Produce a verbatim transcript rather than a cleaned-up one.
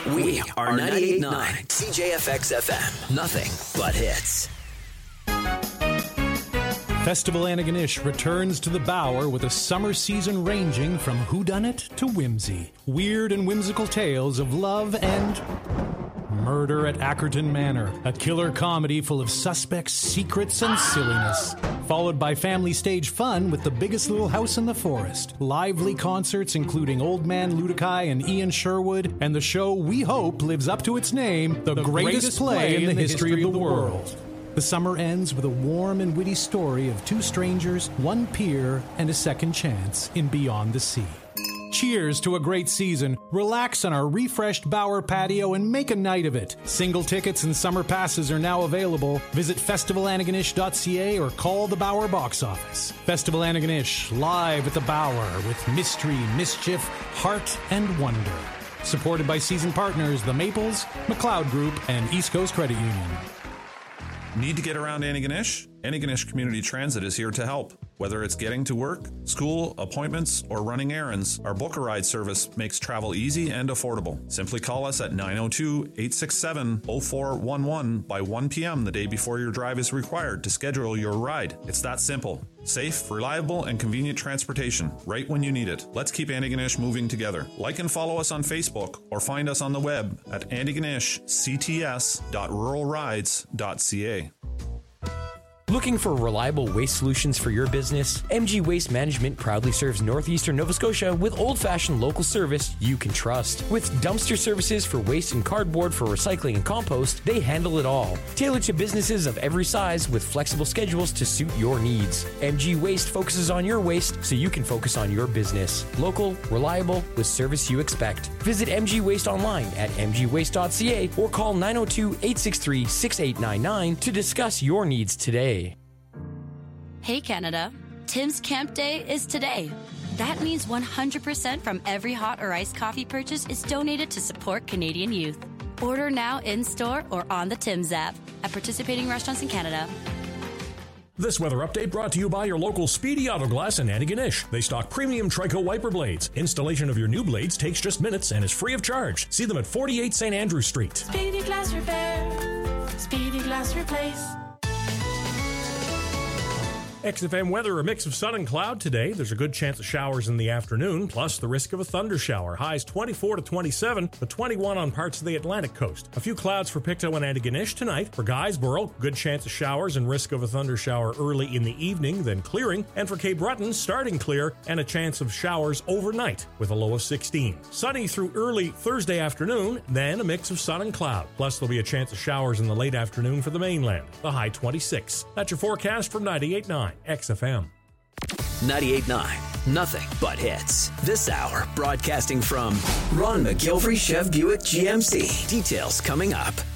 We are ninety-eight point nine C J F X F M. Nothing but hits. Festival Antigonish returns to the Bower with a summer season ranging from whodunit to whimsy. Weird and whimsical tales of love and murder at Ackerton Manor. A killer comedy full of suspects, secrets, and silliness. Followed by family stage fun with The Biggest Little House in the Forest. Lively concerts including Old Man Ludikai and Ian Sherwood. And the show we hope lives up to its name, the, the greatest, greatest play in the, in the history, history of the world. world. The summer ends with a warm and witty story of two strangers, one peer, and a second chance in Beyond the Sea. Cheers to a great season. Relax on our refreshed Bower patio and make a night of it. Single tickets and summer passes are now available. Visit festival antigonish dot c a or call the Bower box office. Festival Antigonish, live at the Bower with mystery, mischief, heart, and wonder. Supported by season partners The Maples, McLeod Group, and East Coast Credit Union. Need to get around Antigonish? Antigonish Community Transit is here to help. Whether it's getting to work, school, appointments, or running errands, our Book a Ride service makes travel easy and affordable. Simply call us at nine oh two, eight six seven, oh four one one by one p.m. the day before your drive is required to schedule your ride. It's that simple. Safe, reliable, and convenient transportation right when you need it. Let's keep Antigonish moving together. Like and follow us on Facebook or find us on the web at antigonish c t s dot rural rides dot c a. Looking for reliable waste solutions for your business? M G Waste Management proudly serves northeastern Nova Scotia with old-fashioned local service you can trust. With dumpster services for waste and cardboard for recycling and compost, they handle it all. Tailored to businesses of every size with flexible schedules to suit your needs. M G Waste focuses on your waste so you can focus on your business. Local, reliable, with service you expect. Visit M G Waste online at m g waste dot c a or call nine oh two, eight six three, six eight nine nine to discuss your needs today. Hey Canada, Tim's Camp Day is today. That means one hundred percent from every hot or iced coffee purchase is donated to support Canadian youth. Order now in-store or on the Tim's app at participating restaurants in Canada. This weather update brought to you by your local Speedy Autoglass in Antigonish. They stock premium Trico wiper blades. Installation of your new blades takes just minutes and is free of charge. See them at forty-eight Saint Andrew Street. Speedy Glass Repair. Speedy Glass Replace. X F M weather, a mix of sun and cloud today. There's a good chance of showers in the afternoon, plus the risk of a thunder shower. Highs twenty-four to twenty-seven, but twenty-one on parts of the Atlantic coast. A few clouds for Pictou and Antigonish tonight. For Guysborough, good chance of showers and risk of a thunder shower early in the evening, then clearing. And for Cape Breton, starting clear and a chance of showers overnight with a low of sixteen. Sunny through early Thursday afternoon, then a mix of sun and cloud. Plus there'll be a chance of showers in the late afternoon for the mainland. The high twenty-six. That's your forecast from ninety-eight point nine X F M. ninety-eight point nine, nothing but hits. This hour, broadcasting from Ron McGilvery Chev Buick G M C. Details coming up.